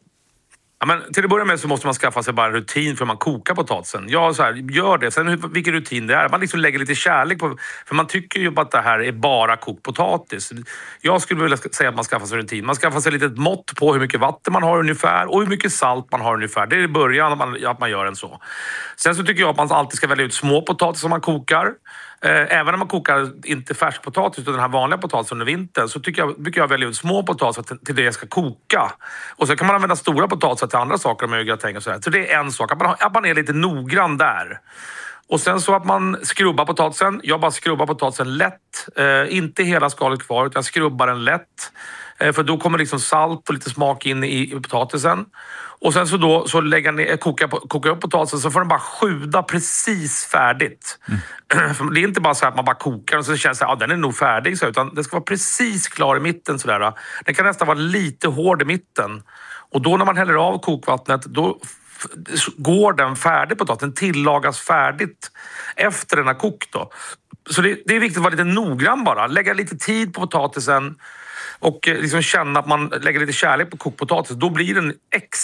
Ja, men till att börja med så måste man skaffa sig bara en rutin för man kokar potatisen. Jag så här, gör det. Sen vilken rutin det är. Man liksom lägger lite kärlek på. För man tycker ju att det här är bara kokt potatis. Jag skulle vilja säga att man skaffar sig en rutin. Man skaffar sig lite ett mått på hur mycket vatten man har ungefär. Och hur mycket salt man har ungefär. Det är i början att man gör en så. Sen så tycker jag att man alltid ska välja ut små potatis som man kokar. Även när man kokar inte färskpotatis utan den här vanliga potatisen under vintern så brukar jag välja ut små potatis till det jag ska koka. Och så kan man använda stora potatis till andra saker med gratäng och sådär. Så det är en sak, att man är lite noggrann där. Och sen så att man skrubbar potatisen. Jag bara skrubbar potatisen lätt. Inte hela skalet kvar utan jag skrubbar den lätt. För då kommer liksom salt och lite smak in i potatisen. Och sen så lägger ner, kokar upp potatisen så får den bara sjuda precis färdigt. För det är inte bara så att man bara kokar och så känns det att den är nog färdig. Så, utan det ska vara precis klar i mitten. Sådär. Den kan nästan vara lite hård i mitten. Och då när man häller av kokvattnet då går den färdig potatisen. Den tillagas färdigt efter den har kokt då. Så det är viktigt att vara lite noggrann bara. Lägga lite tid på potatisen. Och liksom känna att man lägger lite kärlek på kokpotatis. Då blir den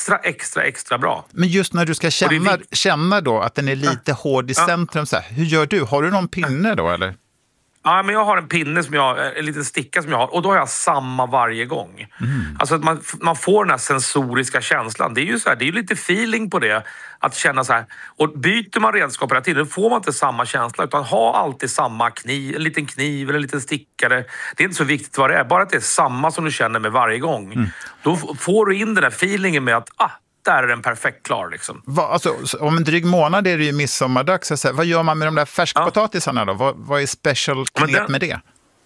extra bra. Men just när du ska känna då att den är lite hård i centrum. Så här, hur gör du? Har du någon pinne då eller? Ja, men jag har en pinne en liten sticka som jag har. Och då har jag samma varje gång. Alltså att man får den här sensoriska känslan. Det är ju så här, det är ju lite feeling på det. Att känna så här. Och byter man redskap hela tiden får man inte samma känsla. Utan ha alltid samma kniv. En liten kniv eller en liten stickare. Det är inte så viktigt vad det är. Bara att det är samma som du känner med varje gång. Då får du in den här feelingen med att där är den perfekt klar liksom. Alltså, om en dryg månad är det ju midsommardags. Vad gör man med de där färskpotatisarna då? Vad är special knep med det?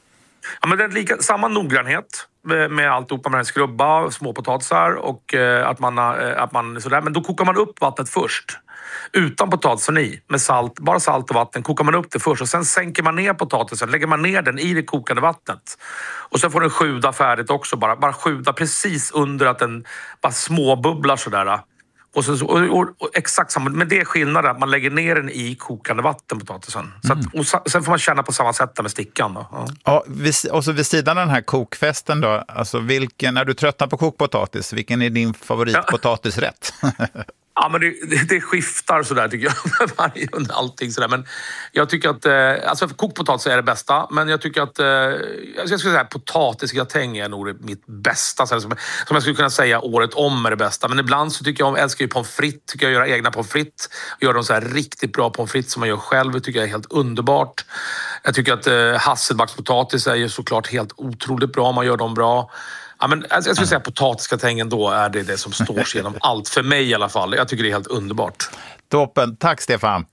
Ja, men det är samma noggrannhet med alltihopa med skrubba, småpotatisar och att man sådär. Men då kokar man upp vattnet först. Utan potatisen i, med salt, bara salt och vatten, kokar man upp det först och sen sänker man ner potatisen, lägger man ner den i det kokande vattnet. Och sen får den sjuda färdigt också, bara sjuda precis under att den bara småbubblar sådär. Och, sen, och exakt samma, men det är skillnaden att man lägger ner den i kokande vatten, potatisen. Så att, och sen får man känna på samma sätt med stickan då. Ja, och så vid sidan av den här kokfesten då, alltså när du tröttnar på kokpotatis, vilken är din favoritpotatisrätt? Ja, men det skiftar sådär tycker jag. Varje under allting sådär. Men jag tycker att alltså kokt potatis är det bästa. Men jag tycker att jag skulle säga potatisgratäng är nog mitt bästa. Som jag skulle kunna säga året om är det bästa. Men ibland så tycker jag älskar ju pommes frites. Tycker jag göra egna pommes frites. Gör de så här riktigt bra pommes frites som man gör själv. Det tycker jag är helt underbart. Jag tycker att hasselbackspotatis är ju såklart helt otroligt bra om man gör dem bra. Ja, men jag skulle säga potatisgratängen då är det som står sig genom allt. För mig i alla fall. Jag tycker det är helt underbart. Toppen. Tack Stefan.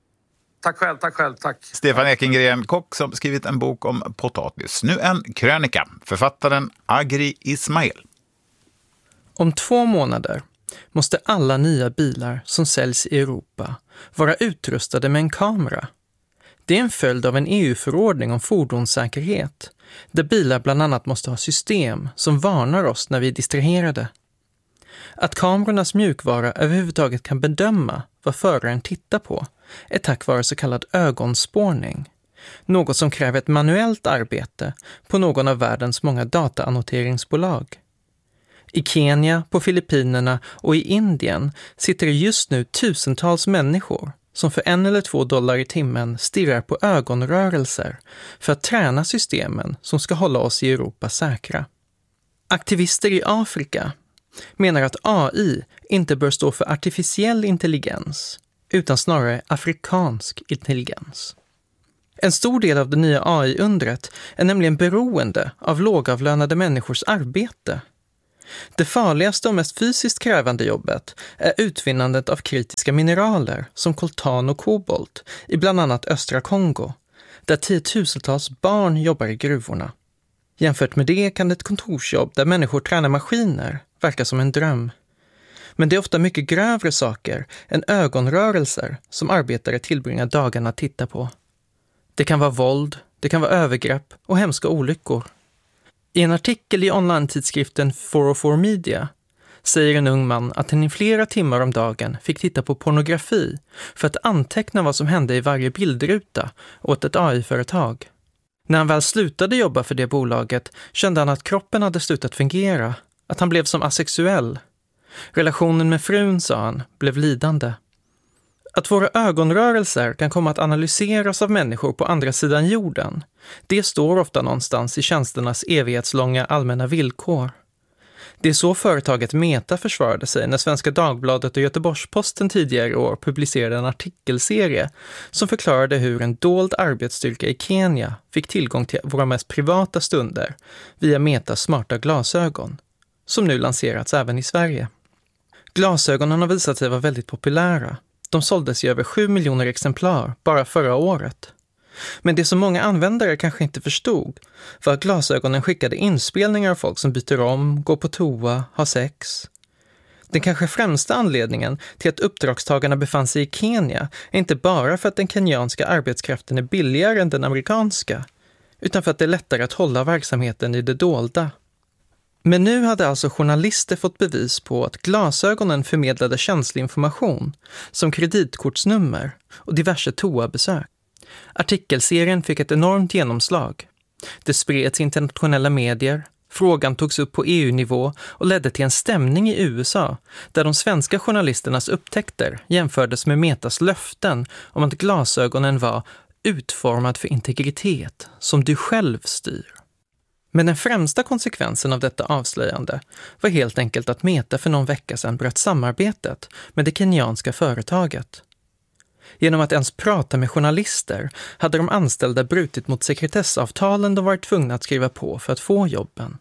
Tack själv. Tack. Stefan Ekengren, kock som skrivit en bok om potatis. Nu en krönika. Författaren Agri Ismail. Om 2 månader måste alla nya bilar som säljs i Europa vara utrustade med en kamera. Det är en följd av en EU-förordning om fordonssäkerhet, där bilar bland annat måste ha system som varnar oss när vi är distraherade. Att kamerornas mjukvara överhuvudtaget kan bedöma vad föraren tittar på är tack vare så kallad ögonspårning, något som kräver ett manuellt arbete på någon av världens många dataannoteringsbolag. I Kenya, på Filippinerna och i Indien sitter det just nu tusentals människor som för $1 eller $2 i timmen stirrar på ögonrörelser för att träna systemen som ska hålla oss i Europa säkra. Aktivister i Afrika menar att AI inte bör stå för artificiell intelligens utan snarare afrikansk intelligens. En stor del av det nya AI-undret är nämligen beroende av lågavlönade människors arbete. Det farligaste och mest fysiskt krävande jobbet är utvinnandet av kritiska mineraler som koltan och kobolt i bland annat östra Kongo, där tiotusentals barn jobbar i gruvorna. Jämfört med det kan ett kontorsjobb där människor tränar maskiner verka som en dröm. Men det är ofta mycket grövre saker än ögonrörelser som arbetare tillbringar dagarna att titta på. Det kan vara våld, det kan vara övergrepp och hemska olyckor. I en artikel i online-tidskriften 404 Media säger en ung man att han i flera timmar om dagen fick titta på pornografi för att anteckna vad som hände i varje bildruta åt ett AI-företag. När han väl slutade jobba för det bolaget kände han att kroppen hade slutat fungera, att han blev som asexuell. Relationen med frun, sa han, blev lidande. Att våra ögonrörelser kan komma att analyseras av människor på andra sidan jorden, det står ofta någonstans i tjänsternas evighetslånga allmänna villkor. Det är så företaget Meta försvarade sig när Svenska Dagbladet och Göteborgs-Posten tidigare i år publicerade en artikelserie som förklarade hur en dold arbetsstyrka i Kenya fick tillgång till våra mest privata stunder via Metas smarta glasögon, som nu lanserats även i Sverige. Glasögonen har visat sig vara väldigt populära. De såldes i över 7 miljoner exemplar bara förra året. Men det som många användare kanske inte förstod var att glasögonen skickade inspelningar av folk som byter om, går på toa, har sex. Den kanske främsta anledningen till att uppdragstagarna befann sig i Kenya är inte bara för att den kenyanska arbetskraften är billigare än den amerikanska, utan för att det är lättare att hålla verksamheten i det dolda. Men nu hade alltså journalister fått bevis på att glasögonen förmedlade känslig information, som kreditkortsnummer och diverse toabesök. Artikelserien fick ett enormt genomslag. Det spreds i internationella medier, frågan togs upp på EU-nivå och ledde till en stämning i USA där de svenska journalisternas upptäckter jämfördes med Metas löften om att glasögonen var utformad för integritet som du själv styr. Men den främsta konsekvensen av detta avslöjande var helt enkelt att Meta för någon vecka sedan bröt samarbetet med det kenyanska företaget. Genom att ens prata med journalister hade de anställda brutit mot sekretessavtalen de varit tvungna att skriva på för att få jobben.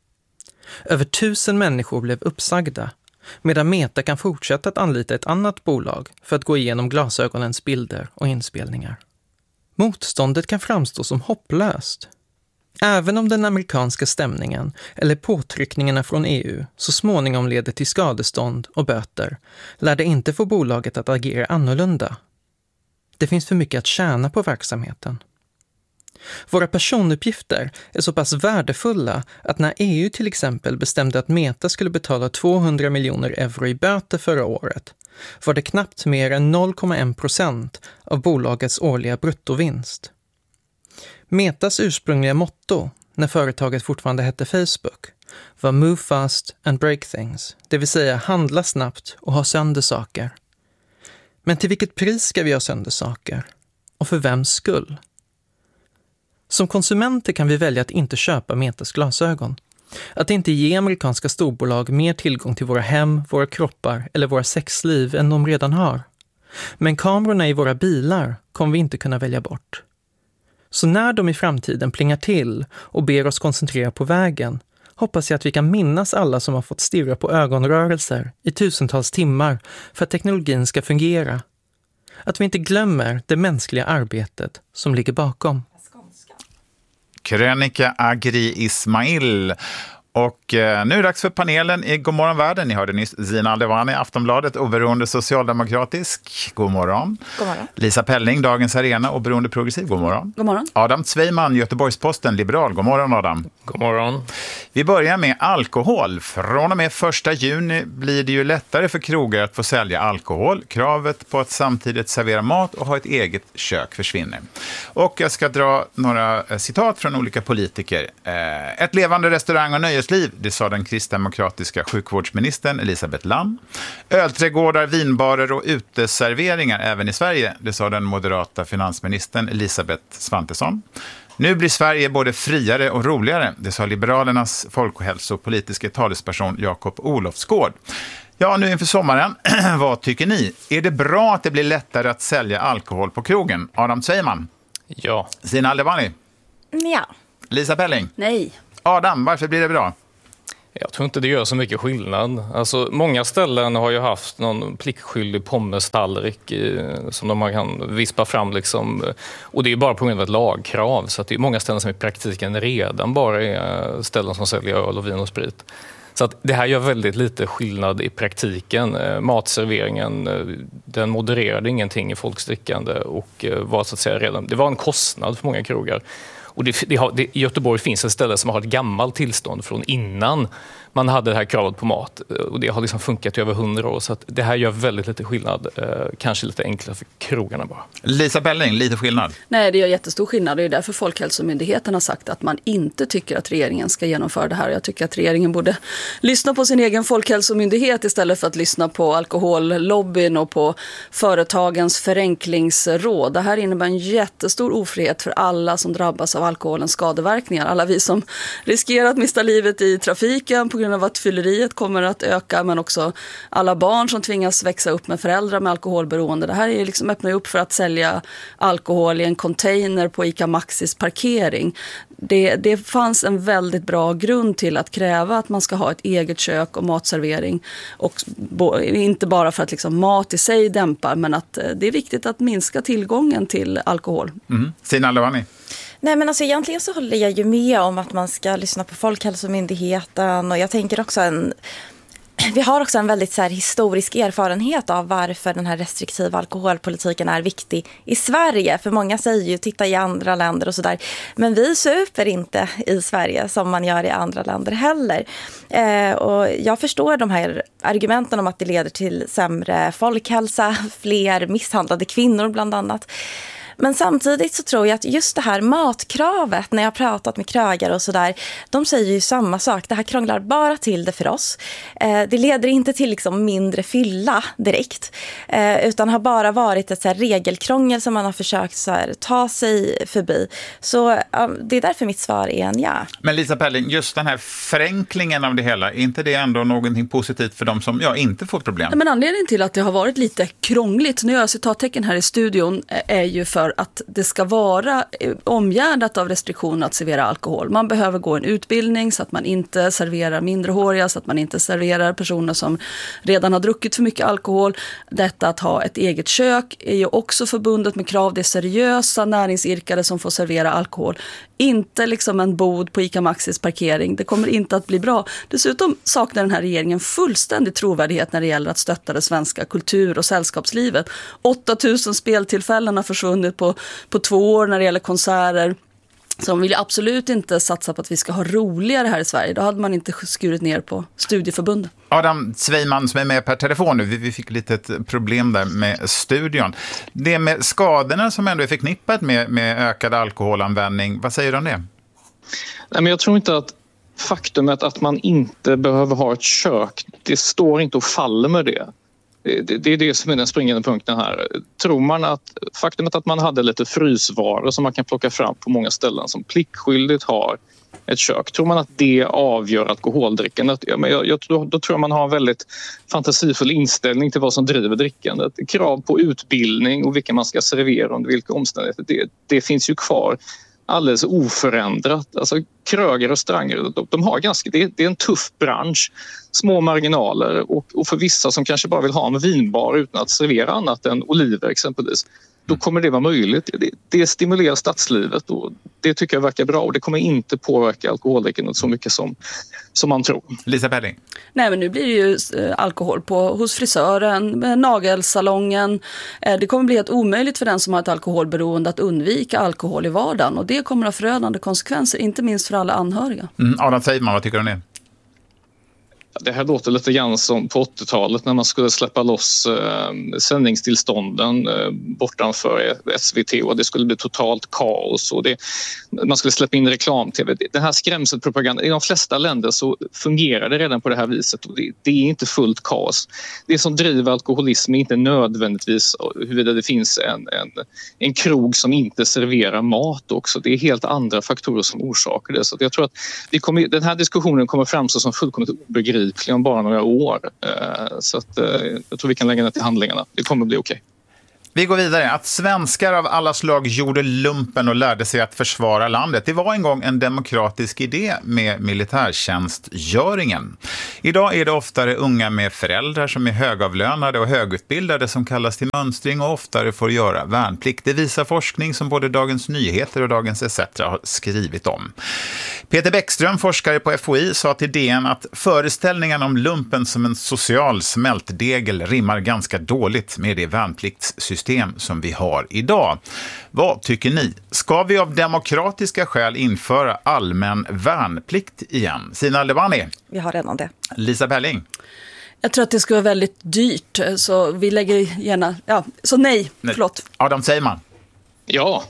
Över 1000 människor blev uppsagda, medan Meta kan fortsätta att anlita ett annat bolag för att gå igenom glasögonens bilder och inspelningar. Motståndet kan framstå som hopplöst. Även om den amerikanska stämningen eller påtryckningarna från EU så småningom leder till skadestånd och böter lär det inte få bolaget att agera annorlunda. Det finns för mycket att tjäna på verksamheten. Våra personuppgifter är så pass värdefulla att när EU till exempel bestämde att Meta skulle betala 200 miljoner euro i böter förra året var det knappt mer än 0,1% av bolagets årliga bruttovinst. Metas ursprungliga motto, när företaget fortfarande hette Facebook, var Move fast and break things, det vill säga handla snabbt och ha sönder saker. Men till vilket pris ska vi ha sönder saker? Och för vems skull? Som konsumenter kan vi välja att inte köpa Metas glasögon. Att inte ge amerikanska storbolag mer tillgång till våra hem, våra kroppar eller våra sexliv än de redan har. Men kamerorna i våra bilar kommer vi inte kunna välja bort. Så när de i framtiden plingar till och ber oss koncentrera på vägen hoppas jag att vi kan minnas alla som har fått stirra på ögonrörelser i tusentals timmar för att teknologin ska fungera. Att vi inte glömmer det mänskliga arbetet som ligger bakom. Krönika Agri Ismail. Och nu är det dags för panelen i Godmorgon Världen. Ni hörde nyss Zina Aldevani, Aftonbladet, oberoende socialdemokratisk. God morgon. God morgon. Lisa Pelling, Dagens Arena, oberoende progressiv. God morgon. God morgon. Adam Zweiman, Göteborgs-Posten, liberal. God morgon, Adam. God morgon. Vi börjar med alkohol. Från och med 1 juni blir det ju lättare för krogar att få sälja alkohol. Kravet på att samtidigt servera mat och ha ett eget kök försvinner. Och jag ska dra några citat från olika politiker. Ett levande restaurang- och nöjesliv, det sa den kristdemokratiska sjukvårdsministern Elisabeth Lamm. Ölträdgårdar, vinbarer och uteserveringar även i Sverige, det sa den moderata finansministern Elisabeth Svantesson. Nu blir Sverige både friare och roligare, det sa Liberalernas folkhälsopolitiska talesperson Jakob Olofsgård. Ja, nu inför sommaren, vad tycker ni? Är det bra att det blir lättare att sälja alkohol på krogen? Adam Zweiman? Ja. Sina Aldebani? Ja. Lisa Pelling? Nej. Adam, varför blir det bra? Jag tror inte det gör så mycket skillnad. Alltså, många ställen har ju haft någon pliktskyldig pommestallrik som de kan vispa fram. Liksom. Och det är bara på grund av ett lagkrav. Så att det är många ställen som i praktiken redan bara är ställen som säljer öl och vin och sprit. Så att det här gör väldigt lite skillnad i praktiken. Matserveringen, den modererade ingenting i folks drickande och var så att säga redan, det var en kostnad för många krogar. Och i Göteborg finns ett ställe som har ett gammalt tillstånd från innan man hade det här kravet på mat. Och det har liksom funkat i över 100 år. Så att det här gör väldigt lite skillnad. Kanske lite enklare för krogarna bara. Lisa Pelling, lite skillnad? Nej, det gör jättestor skillnad. Det är därför Folkhälsomyndigheten har sagt att man inte tycker att regeringen ska genomföra det här. Jag tycker att regeringen borde lyssna på sin egen folkhälsomyndighet istället för att lyssna på alkohollobbyn och på företagens förenklingsråd. Det här innebär en jättestor ofrihet för alla som drabbas av alkoholens skadeverkningar. Alla vi som riskerar att mista livet i trafiken på grund av att fylleriet kommer att öka, men också alla barn som tvingas växa upp med föräldrar med alkoholberoende. Det här är liksom öppnar upp för att sälja alkohol i en container på ICA Maxis parkering. Det fanns en väldigt bra grund till att kräva att man ska ha ett eget kök och matservering. Och inte bara för att liksom mat i sig dämpar, men att det är viktigt att minska tillgången till alkohol. Sina Aldebani? Nej, men alltså egentligen så håller jag ju med om att man ska lyssna på Folkhälsomyndigheten, och jag tänker också vi har också en väldigt så här historisk erfarenhet av varför den här restriktiva alkoholpolitiken är viktig i Sverige. För många säger ju titta i andra länder och sådär. Men vi super inte i Sverige som man gör i andra länder heller. Och jag förstår de här argumenten om att det leder till sämre folkhälsa, fler misshandlade kvinnor bland annat. Men samtidigt så tror jag att just det här matkravet, när jag har pratat med krögare och sådär, de säger ju samma sak. Det här krånglar bara till det för oss. Det leder inte till liksom mindre fylla direkt, utan har bara varit ett så här regelkrångel som man har försökt så här ta sig förbi. Så det är därför mitt svar är en ja. Men Lisa Pelling, just den här förenklingen av det hela, är inte det ändå någonting positivt för de som inte får problem? Men anledningen till att det har varit lite krångligt, nu gör jag citattecken här i studion, är ju för att det ska vara omgärdat av restriktioner att servera alkohol. Man behöver gå en utbildning så att man inte serverar mindrehåriga, så att man inte serverar personer som redan har druckit för mycket alkohol. Detta att ha ett eget kök är ju också förbundet med krav. Det är seriösa näringsidkare som får servera alkohol. Inte liksom en bod på ICA Maxis parkering. Det kommer inte att bli bra. Dessutom saknar den här regeringen fullständig trovärdighet när det gäller att stötta det svenska kultur- och sällskapslivet. 8000 speltillfällen har försvunnit på 2 år när det gäller konserter. Så de vill ju absolut inte satsa på att vi ska ha roligare här i Sverige. Då hade man inte skurit ner på studieförbunden. Adam Sveiman som är med per telefon nu. Vi fick lite ett problem där med studion. Det med skadorna som ändå är förknippat med ökad alkoholanvändning. Vad säger du om det? Nej, men jag tror inte att faktumet att man inte behöver ha ett kök, det står inte och faller med det. Det är det som är den springande punkten här. Tror man att faktumet att man hade lite frysvaror som man kan plocka fram på många ställen som pliktskyldigt har ett kök, tror man att det avgör alkoholdrickandet? Då tror jag man har en väldigt fantasifull inställning till vad som driver drickandet. Krav på utbildning och vilka man ska servera under vilka omständigheter, det finns ju kvar alldeles oförändrat. Alltså krögare och restauranger, de har det är en tuff bransch, små marginaler och för vissa som kanske bara vill ha en vinbar utan att servera annat än oliver exempelvis, då kommer det vara möjligt. Det stimulerar stadslivet och det tycker jag verkar bra, och det kommer inte påverka alkoholdrickandet så mycket som man tror. Lisa Pelling? Nej, men nu blir det ju alkohol hos frisören, nagelsalongen. Det kommer bli helt omöjligt för den som har ett alkoholberoende att undvika alkohol i vardagen, och det kommer att ha förödande konsekvenser, inte minst för alla anhöriga. Adam Sveiman, vad tycker du om det? Det här låter lite grann som på 80-talet när man skulle släppa loss sändningstillstånden bortanför SVT, och det skulle bli totalt kaos och man skulle släppa in reklam-tv. Den här skrämselpropagandan, i de flesta länder så fungerar det redan på det här viset, och det är inte fullt kaos. Det som driver alkoholism är inte nödvändigtvis huruvida det finns en krog som inte serverar mat också. Det är helt andra faktorer som orsakar det. Så jag tror att den här diskussionen kommer framstå som fullkomligt obegriplig om bara några år. Så att jag tror vi kan lägga det till handlingarna. Det kommer bli okej. Vi går vidare. Att svenskar av alla slag gjorde lumpen och lärde sig att försvara landet. Det var en gång en demokratisk idé med militärtjänstgöringen. Idag är det oftare unga med föräldrar som är högavlönade och högutbildade som kallas till mönstring och oftare får göra värnplikt. Det visar forskning som både Dagens Nyheter och Dagens ETC har skrivit om. Peter Bäckström, forskare på FOI, sa till DN att föreställningen om lumpen som en social smältdegel rimmar ganska dåligt med det värnpliktssystem som vi har idag. Vad tycker ni? Ska vi av demokratiska skäl införa allmän värnplikt igen? Sina Levani? Vi har redan det. Lisa Pelling? Jag tror att det ska vara väldigt dyrt, så vi lägger gärna... Ja, så nej. Förlåt. Adam Seiman? Ja.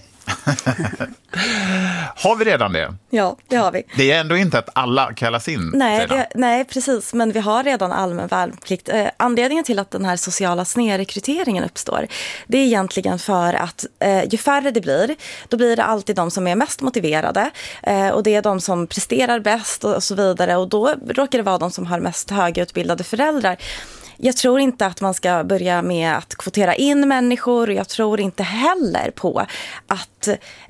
Har vi redan det? Ja, det har vi. Det är ändå inte att alla kallas in. Nej, precis. Men vi har redan allmän värnplikt. Anledningen till att den här sociala snedrekryteringen uppstår, det är egentligen för att ju färre det blir, då blir det alltid de som är mest motiverade. Och det är de som presterar bäst och så vidare. Och då råkar det vara de som har mest högutbildade föräldrar. Jag tror inte att man ska börja med att kvotera in människor. Jag tror inte heller på att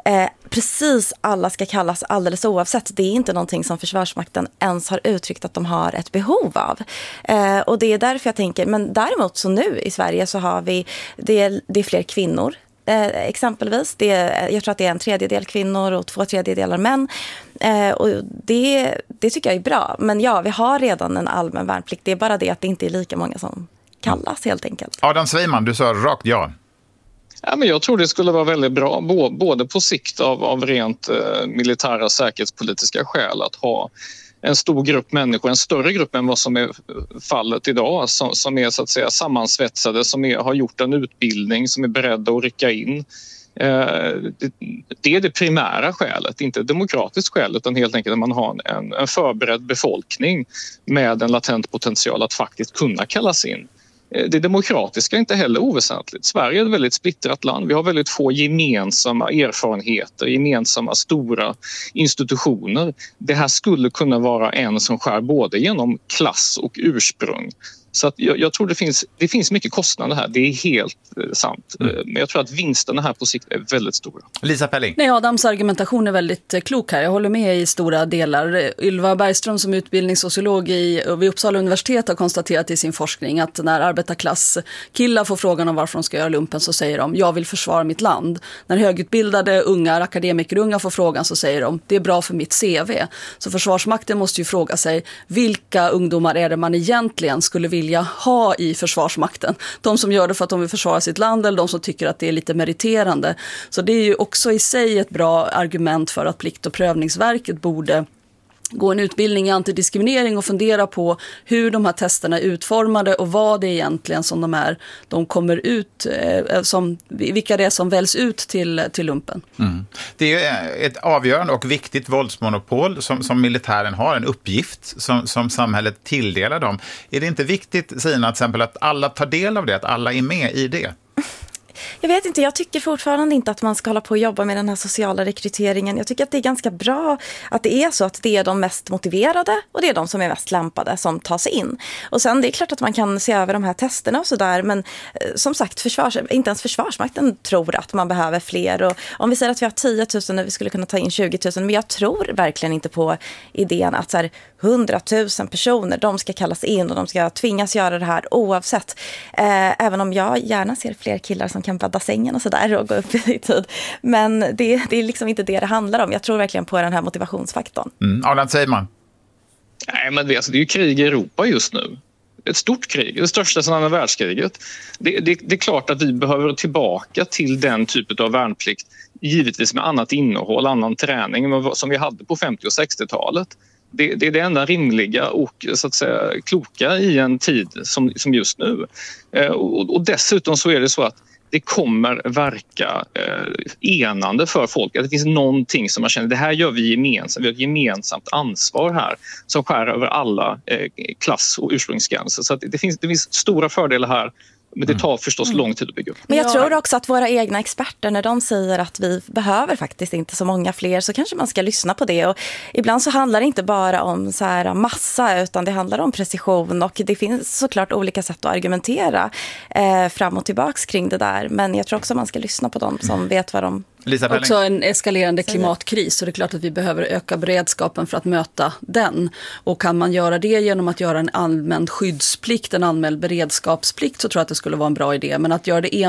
precis alla ska kallas alldeles oavsett. Det är inte någonting som Försvarsmakten ens har uttryckt att de har ett behov av. Och det är därför jag tänker, men däremot så nu i Sverige så har vi, det är fler kvinnor. Exempelvis, jag tror att det är 1/3 kvinnor och 2/3 män, och det tycker jag är bra. Men ja, vi har redan en allmän värnplikt. Det är bara det att det inte är lika många som kallas helt enkelt. Adam Sveiman, du sa rakt ja. Ja, men jag tror det skulle vara väldigt bra, både på sikt av rent militära säkerhetspolitiska skäl, att ha en stor grupp människor, en större grupp än vad som är fallet idag, som är så att säga sammansvetsade, som har gjort en utbildning, som är beredda att rycka in. Det är det primära skälet, inte ett demokratiskt skäl, utan helt enkelt att man har en förberedd befolkning med en latent potential att faktiskt kunna kallas in. Det demokratiska är inte heller oväsentligt. Sverige är ett väldigt splittrat land. Vi har väldigt få gemensamma erfarenheter, gemensamma stora institutioner. Det här skulle kunna vara en som skär både genom klass och ursprung. Så att jag tror det finns mycket kostnader här, det är helt sant. Men jag tror att vinsterna här på sikt är väldigt stora. Lisa Pelling? Nej, Adams argumentation är väldigt klok här. Jag håller med i stora delar. Ylva Bergström som utbildningssociolog vid Uppsala universitet har konstaterat i sin forskning att när arbetarklasskillar får frågan om varför de ska göra lumpen så säger de, jag vill försvara mitt land. När högutbildade unga akademikerunga får frågan så säger de, det är bra för mitt CV. Så Försvarsmakten måste ju fråga sig, vilka ungdomar är det man egentligen skulle vilja ha i Försvarsmakten? De som gör det för att de vill försvara sitt land eller de som tycker att det är lite meriterande. Så det är ju också i sig ett bra argument för att Plikt- och prövningsverket borde gå en utbildning i antidiskriminering och fundera på hur de här testerna är utformade och vad det är egentligen som de kommer ut, vilka det är som väljs ut till lumpen. Mm. Det är ett avgörande och viktigt våldsmonopol som militären har, en uppgift som samhället tilldelar dem. Är det inte viktigt, Sina, till exempel att alla tar del av det, att alla är med i det? Jag vet inte, jag tycker fortfarande inte att man ska hålla på och jobba med den här sociala rekryteringen. Jag tycker att det är ganska bra att det är så att det är de mest motiverade och det är de som är mest lämpade som tas in. Och sen det är klart att man kan se över de här testerna och sådär, men som sagt, inte ens Försvarsmakten tror att man behöver fler. Och om vi säger att vi har 10 000 och vi skulle kunna ta in 20 000, men jag tror verkligen inte på idén att så här, 100 000 personer, de ska kallas in och de ska tvingas göra det här oavsett. Även om jag gärna ser fler killar som kan bädda sängen och sådär och gå upp i tid. Men det är liksom inte det handlar om. Jag tror verkligen på den här motivationsfaktorn. Adam Seiman? Nej, men det är ju krig i Europa just nu. Ett stort krig, det största sedan andra världskriget. Det är klart att vi behöver tillbaka till den typen av värnplikt, givetvis med annat innehåll, annan träning som vi hade på 50- och 60-talet. Det är det enda rimliga och så att säga kloka i en tid som just nu. Och dessutom så är det så att det kommer verka enande för folk. Att det finns någonting som man känner, det här gör vi gemensamt. Vi har ett gemensamt ansvar här som skär över alla klass- och ursprungsgränser. Så att det finns stora fördelar här Men det tar förstås lång tid att bygga upp. Men jag tror också att våra egna experter, när de säger att vi behöver faktiskt inte så många fler, så kanske man ska lyssna på det. Och ibland så handlar det inte bara om så här massa, utan det handlar om precision. Och det finns såklart olika sätt att argumentera fram och tillbaks kring det där. Men jag tror också man ska lyssna på dem som vet vad de... Också en eskalerande klimatkris, så det är klart att vi behöver öka beredskapen för att möta den. Och kan man göra det genom att göra en allmän skyddsplikt, en allmän beredskapsplikt, så tror jag att det skulle vara en bra idé. Men att göra det